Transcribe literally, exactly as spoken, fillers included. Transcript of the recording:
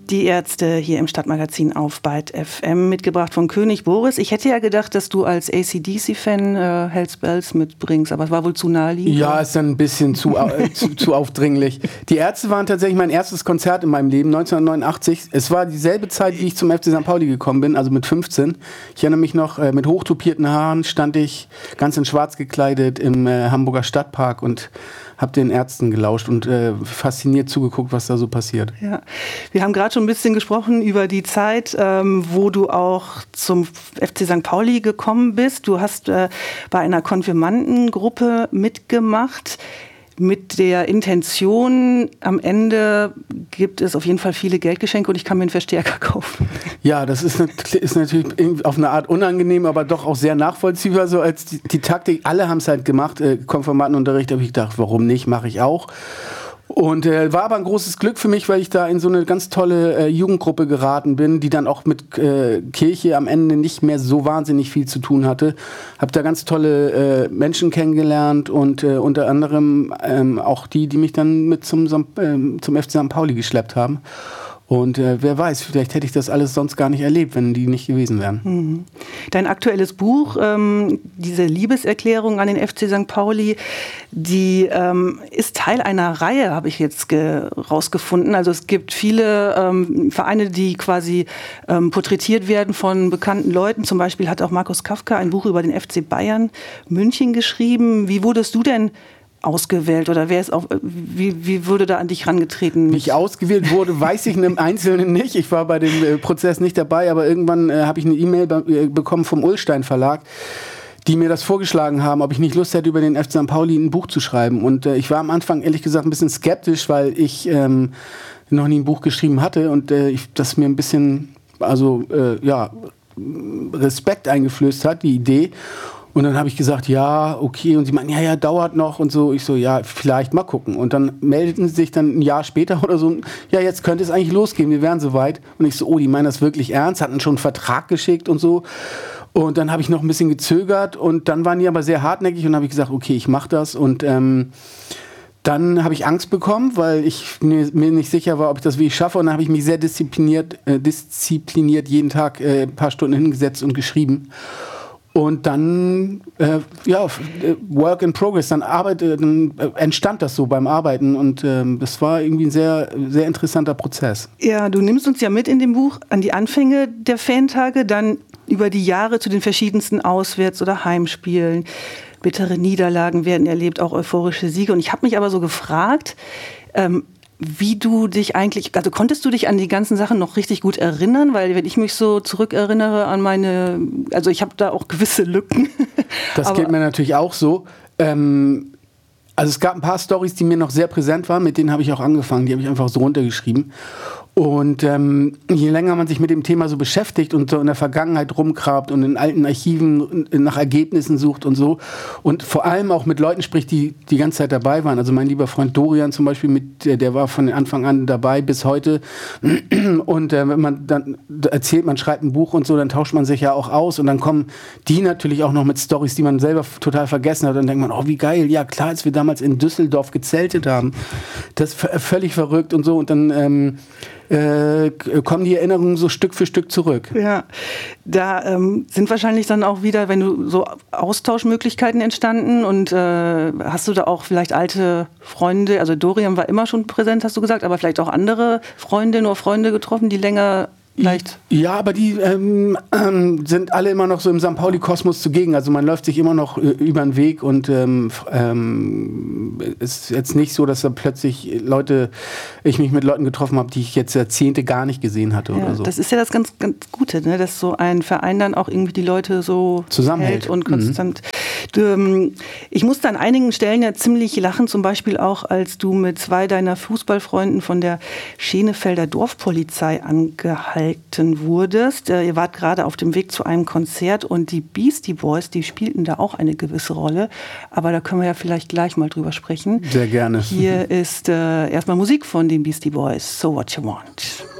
Die Ärzte hier im Stadtmagazin auf Byte F M, mitgebracht von König Boris. Ich hätte ja gedacht, dass du als A C D C-Fan äh, Hells Bells mitbringst, aber es war wohl zu naheliegend. Ja, oder? Ist dann ein bisschen zu, äh, zu, zu aufdringlich. Die Ärzte waren tatsächlich mein erstes Konzert in meinem Leben, neunzehnhundertneunundachtzig. Es war dieselbe Zeit, wie ich zum F C Sankt Pauli gekommen bin, also mit fünfzehn. Ich erinnere mich noch, äh, mit hochtopierten Haaren stand ich ganz in schwarz gekleidet im äh, Hamburger Stadtpark und habe den Ärzten gelauscht und äh, fasziniert zugeguckt, was da so passiert. Ja. Wir haben gerade schon ein bisschen gesprochen über die Zeit, ähm, wo du auch zum F C Sankt Pauli gekommen bist. Du hast äh, bei einer Konfirmandengruppe mitgemacht. Mit der Intention, am Ende gibt es auf jeden Fall viele Geldgeschenke und ich kann mir einen Verstärker kaufen. Ja, das ist, ist natürlich auf eine Art unangenehm, aber doch auch sehr nachvollziehbar, so als die, die Taktik. Alle haben es halt gemacht, äh, Konfirmandenunterricht, habe ich gedacht, warum nicht, mache ich auch. Und äh, war aber ein großes Glück für mich, weil ich da in so eine ganz tolle äh, Jugendgruppe geraten bin, die dann auch mit äh, Kirche am Ende nicht mehr so wahnsinnig viel zu tun hatte. Hab da ganz tolle äh, Menschen kennengelernt und äh, unter anderem ähm, auch die, die mich dann mit zum, äh, zum F C Sankt Pauli geschleppt haben. Und äh, wer weiß, vielleicht hätte ich das alles sonst gar nicht erlebt, wenn die nicht gewesen wären. Mhm. Dein aktuelles Buch, ähm, diese Liebeserklärung an den F C Sankt Pauli, die ähm, ist Teil einer Reihe, habe ich jetzt rausgefunden. Also es gibt viele ähm, Vereine, die quasi ähm, porträtiert werden von bekannten Leuten. Zum Beispiel hat auch Markus Kafka ein Buch über den F C Bayern München geschrieben. Wie wurdest du denn ausgewählt oder wer ist auch, wie, wie wurde da an dich rangetreten? Wie ich ausgewählt wurde, weiß ich im Einzelnen nicht. Ich war bei dem äh, Prozess nicht dabei, aber irgendwann äh, habe ich eine E-Mail be- bekommen vom Ullstein Verlag, die mir das vorgeschlagen haben, ob ich nicht Lust hätte, über den F C Sankt Pauli ein Buch zu schreiben. Und äh, ich war am Anfang ehrlich gesagt ein bisschen skeptisch, weil ich ähm, noch nie ein Buch geschrieben hatte und äh, ich, das mir ein bisschen, also äh, ja, Respekt eingeflößt hat, die Idee. Und dann habe ich gesagt, ja, okay. Und sie meinten, ja, ja, dauert noch und so. Ich so, ja, vielleicht mal gucken. Und dann meldeten sie sich dann ein Jahr später oder so, ja, jetzt könnte es eigentlich losgehen, wir wären soweit. Und ich so, oh, die meinen das wirklich ernst, hatten schon einen Vertrag geschickt und so. Und dann habe ich noch ein bisschen gezögert und dann waren die aber sehr hartnäckig und habe ich gesagt, okay, ich mache das. Und ähm, dann habe ich Angst bekommen, weil ich mir, mir nicht sicher war, ob ich das wirklich schaffe. Und dann habe ich mich sehr diszipliniert, äh, diszipliniert jeden Tag äh, ein paar Stunden hingesetzt und geschrieben. Und dann, äh, ja, Work in Progress, dann, arbeite, dann entstand das so beim Arbeiten und ähm, das war irgendwie ein sehr, sehr interessanter Prozess. Ja, du nimmst uns ja mit in dem Buch an die Anfänge der Fantage, dann über die Jahre zu den verschiedensten Auswärts- oder Heimspielen. Bittere Niederlagen werden erlebt, auch euphorische Siege. Und ich habe mich aber so gefragt, ähm, wie du dich eigentlich, also konntest du dich an die ganzen Sachen noch richtig gut erinnern? Weil wenn ich mich so zurückerinnere an meine, also ich habe da auch gewisse Lücken. Das geht mir natürlich auch so. Ähm, also es gab ein paar Storys, die mir noch sehr präsent waren, mit denen habe ich auch angefangen, die habe ich einfach so runtergeschrieben. Und ähm, je länger man sich mit dem Thema so beschäftigt und so in der Vergangenheit rumkrabt und in alten Archiven nach Ergebnissen sucht und so und vor allem auch mit Leuten spricht, die die ganze Zeit dabei waren. Also mein lieber Freund Dorian zum Beispiel, mit, der, der war von Anfang an dabei bis heute. Und äh, wenn man dann erzählt, man schreibt ein Buch und so, dann tauscht man sich ja auch aus und dann kommen die natürlich auch noch mit Storys, die man selber total vergessen hat. Und dann denkt man, oh wie geil, ja klar, als wir damals in Düsseldorf gezeltet haben, das ist v- völlig verrückt und so und dann ähm, Äh, kommen die Erinnerungen so Stück für Stück zurück. Ja, da ähm, sind wahrscheinlich dann auch wieder, wenn du so Austauschmöglichkeiten entstanden und äh, hast du da auch vielleicht alte Freunde, also Dorian war immer schon präsent, hast du gesagt, aber vielleicht auch andere Freundinnen oder Freunde getroffen, die länger vielleicht... Ja, aber die ähm, ähm, sind alle immer noch so im Sankt Pauli-Kosmos zugegen. Also man läuft sich immer noch äh, über den Weg und ähm, ähm, ist jetzt nicht so, dass da plötzlich Leute, ich mich mit Leuten getroffen habe, die ich jetzt Jahrzehnte gar nicht gesehen hatte Ja, oder so. das ist ja das ganz, ganz Gute, ne? Dass so ein Verein dann auch irgendwie die Leute so zusammenhält hält und konstant. Mhm. Du, ähm, ich musste an einigen Stellen ja ziemlich lachen, zum Beispiel auch, als du mit zwei deiner Fußballfreunden von der Schenefelder Dorfpolizei angehalten wurdest. Ihr wart gerade auf dem Weg zu einem Konzert und die Beastie Boys, die spielten da auch eine gewisse Rolle. Aber da können wir ja vielleicht gleich mal drüber sprechen. Sehr gerne. Hier ist äh, erstmal Musik von den Beastie Boys. So What You Want.